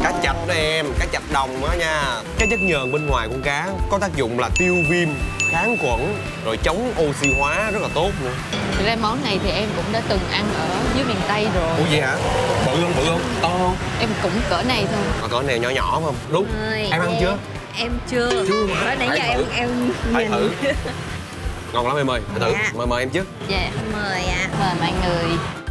Cá chạch đó em, cá chạch đồng đó nha. Cái chất nhờn bên ngoài con cá có tác dụng là tiêu viêm, kháng khuẩn, rồi chống oxy hóa rất là tốt nữa. Thực ra món này thì em cũng đã từng ăn ở dưới miền Tây rồi. Ủa vậy hả? Bự không? To không? Em cũng cỡ này thôi. Cỡ này nhỏ nhỏ không? Đúng. Em ăn chưa? Em chưa. Chưa mà. Bởi nãy giờ em Phải nhìn. thử. Ngon lắm em ơi, phải thử. Dạ. Mời em chứ. Dạ. Mời ạ. Mời mọi người.